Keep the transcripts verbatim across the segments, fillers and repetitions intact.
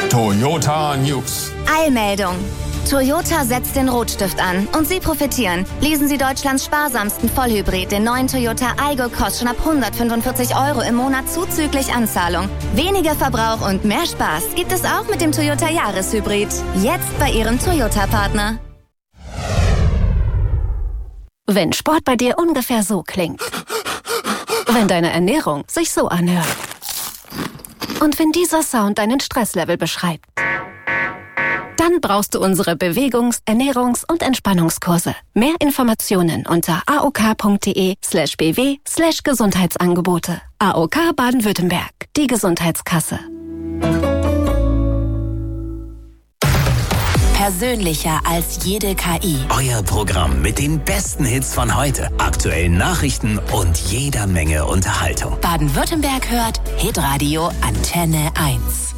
Toyota News. Eilmeldung. Toyota setzt den Rotstift an und Sie profitieren. Lesen Sie Deutschlands sparsamsten Vollhybrid, den neuen Toyota Aygo, kostet schon ab hundertfünfundvierzig Euro im Monat zuzüglich Anzahlung. Weniger Verbrauch und mehr Spaß gibt es auch mit dem Toyota Jahreshybrid. Jetzt bei Ihrem Toyota-Partner. Wenn Sport bei dir ungefähr so klingt. Wenn deine Ernährung sich so anhört. Und wenn dieser Sound deinen Stresslevel beschreibt. Dann brauchst du unsere Bewegungs-, Ernährungs- und Entspannungskurse. Mehr Informationen unter aok.de slash bw slash Gesundheitsangebote. A O K Baden-Württemberg, die Gesundheitskasse. Persönlicher als jede K I. Euer Programm mit den besten Hits von heute, aktuellen Nachrichten und jeder Menge Unterhaltung. Baden-Württemberg hört Hitradio Antenne eins.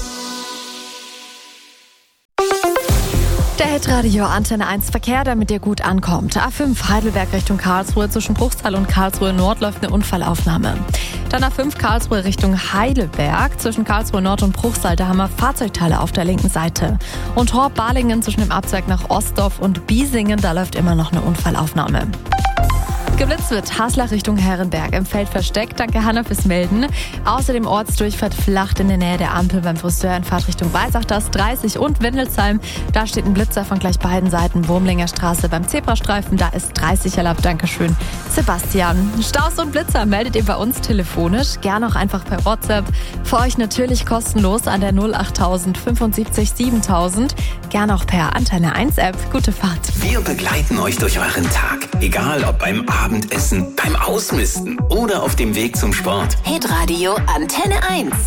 Der Hitradio Antenne eins Verkehr, damit ihr gut ankommt. A fünf Heidelberg Richtung Karlsruhe, zwischen Bruchsal und Karlsruhe Nord läuft eine Unfallaufnahme. Dann A fünf Karlsruhe Richtung Heidelberg, zwischen Karlsruhe Nord und Bruchsal, da haben wir Fahrzeugteile auf der linken Seite. Und Horb-Balingen zwischen dem Abzweig nach Ostdorf und Biesingen, da läuft immer noch eine Unfallaufnahme. Geblitzt wird Haslach Richtung Herrenberg, im Feld versteckt. Danke Hanna fürs Melden. Außerdem Ortsdurchfahrt flacht in der Nähe der Ampel beim Friseur in Fahrt Richtung Weisach, dreißig und Windelsheim. Da steht ein Blitzer von gleich beiden Seiten. Wurmlinger Straße beim Zebrastreifen, da ist dreißig erlaubt. Dankeschön, Sebastian. Staus und Blitzer meldet ihr bei uns telefonisch. Gerne auch einfach per WhatsApp. Für euch natürlich kostenlos an der null achttausend fünfundsiebzig siebentausend. Gerne auch per Antenne eins App. Gute Fahrt. Wir begleiten euch durch euren Tag. Egal ob beim Abendessen, beim Ausmisten oder auf dem Weg zum Sport. Hitradio Antenne eins.